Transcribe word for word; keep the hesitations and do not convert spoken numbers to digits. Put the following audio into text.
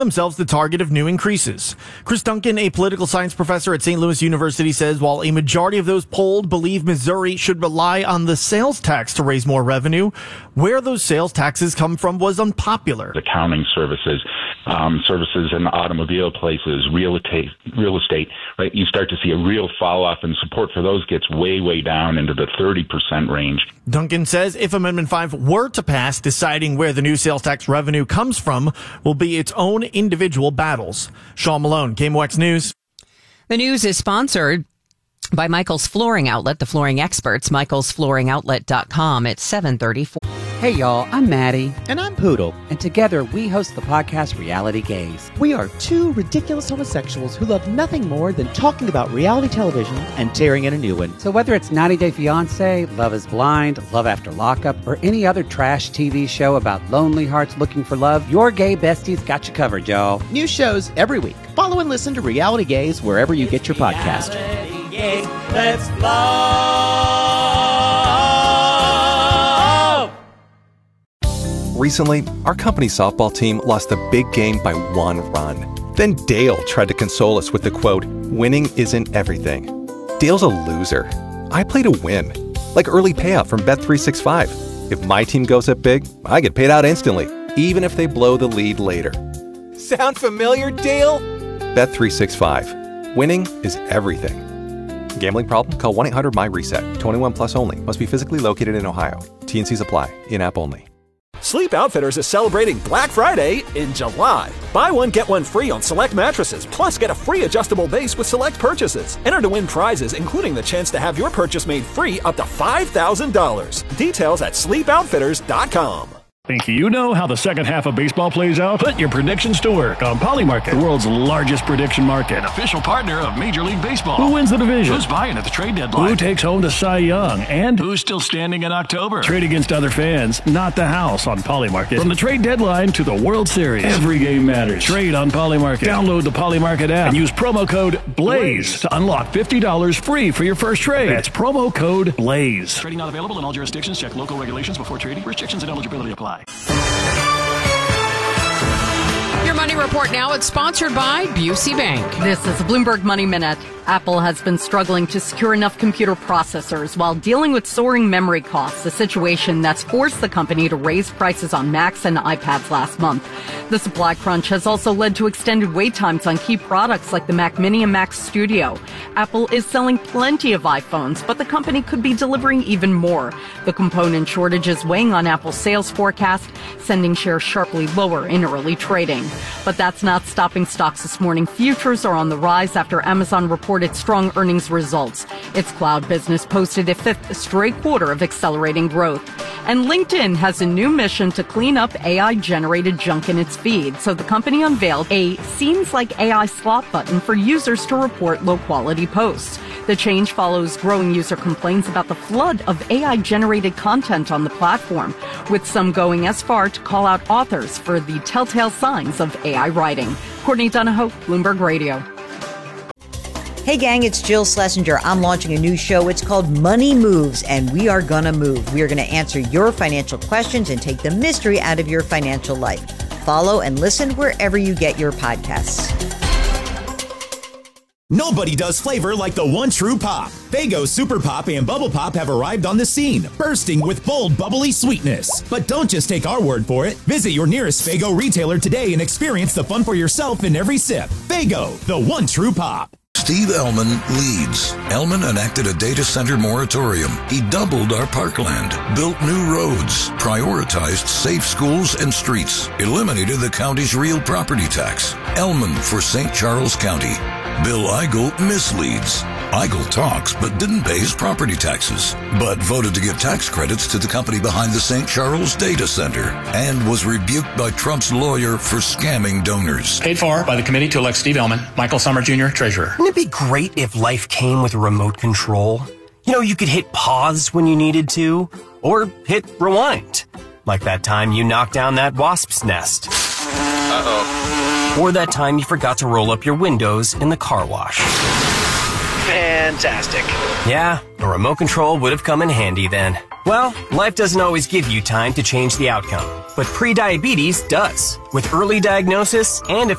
themselves the target of new increases. Chris Duncan, a political science professor at Saint Louis University, says while a majority of those polled believe Missouri should rely on the sales tax to raise more revenue, where those sales taxes come from was unpopular. Accounting services, um, services in automobile places, real estate, real estate, right? You start to see a real fall off, and support for those gets way, way down into the thirty percent range. Duncan says if Amendment five were to pass, deciding where the new sales tax revenue comes from will be its own individual battles. Sean Malone, K M O X News. The news is sponsored by Michael's Flooring Outlet, the flooring experts, michaels flooring outlet dot com at seven thirty-four. Hey, y'all, I'm Maddie. And I'm Poodle. And together we host the podcast Reality Gaze. We are two ridiculous homosexuals who love nothing more than talking about reality television and tearing in a new one. So whether it's ninety day fiancé, Love is Blind, Love After Lockup, or any other trash T V show about lonely hearts looking for love, your gay besties got you covered, y'all. New shows every week. Follow and listen to Reality Gaze wherever you get your podcast. Reality Gaze, let's love. Recently, our company's softball team lost a big game by one run. Then Dale tried to console us with the quote, "Winning isn't everything." Dale's a loser. I play to win. Like early payout from Bet three sixty-five. If my team goes up big, I get paid out instantly, even if they blow the lead later. Sound familiar, Dale? Bet three sixty-five. Winning is everything. Gambling problem? Call one eight hundred M Y reset. twenty-one plus only. Must be physically located in Ohio. T N Cs apply. In-app only. Sleep Outfitters is celebrating Black Friday in July. Buy one, get one free on select mattresses, plus get a free adjustable base with select purchases. Enter to win prizes, including the chance to have your purchase made free up to five thousand dollars. Details at sleep outfitters dot com. Think you know how the second half of baseball plays out? Put your predictions to work on Polymarket, the world's largest prediction market. An official partner of Major League Baseball. Who wins the division? Who's buying at the trade deadline? Who takes home the Cy Young? And who's still standing in October? Trade against other fans, not the house on Polymarket. From the trade deadline to the World Series, every game matters. Trade on Polymarket. Download the Polymarket app and use promo code BLAZE to unlock fifty dollars free for your first trade. That's promo code BLAZE. Trading not available in all jurisdictions. Check local regulations before trading. Restrictions and eligibility apply. Your Money Report now. It's sponsored by Busey Bank. This is a Bloomberg Money Minute. Apple has been struggling to secure enough computer processors while dealing with soaring memory costs, a situation that's forced the company to raise prices on Macs and iPads last month. The supply crunch has also led to extended wait times on key products like the Mac Mini and Mac Studio. Apple is selling plenty of iPhones, but the company could be delivering even more. The component shortage is weighing on Apple's sales forecast, sending shares sharply lower in early trading. But that's not stopping stocks this morning. Futures are on the rise after Amazon reported strong earnings results. Its cloud business posted a fifth straight quarter of accelerating growth. And LinkedIn has a new mission to clean up A I-generated junk in its feed. So the company unveiled a Seems Like A I slot button for users to report low-quality posts. The change follows growing user complaints about the flood of A I-generated content on the platform, with some going as far to call out authors for the telltale signs of A I writing. Courtney Donahoe, Bloomberg Radio. Hey gang, it's Jill Schlesinger. I'm launching a new show. It's called Money Moves, and we are gonna move. We are gonna answer your financial questions and take the mystery out of your financial life. Follow and listen wherever you get your podcasts. Nobody does flavor like the one true pop. Faygo Super Pop and Bubble Pop have arrived on the scene, bursting with bold, bubbly sweetness. But don't just take our word for it. Visit your nearest Faygo retailer today and experience the fun for yourself in every sip. Faygo, the one true pop. Steve Ellman leads. Ellman enacted a data center moratorium. He doubled our parkland, built new roads, prioritized safe schools and streets, eliminated the county's real property tax. Ellman for Saint Charles County. Bill Eigel misleads. Eigel talks but didn't pay his property taxes, but voted to give tax credits to the company behind the Saint Charles Data Center, and was rebuked by Trump's lawyer for scamming donors. Paid for by the committee to elect Steve Ellman, Michael Summer Junior, Treasurer. Wouldn't it be great if life came with a remote control? You know, you could hit pause when you needed to, or hit rewind. Like that time you knocked down that wasp's nest. Uh-oh. Or that time you forgot to roll up your windows in the car wash. Fantastic. Yeah, a remote control would have come in handy then. Well, life doesn't always give you time to change the outcome, but prediabetes does. With early diagnosis and efficient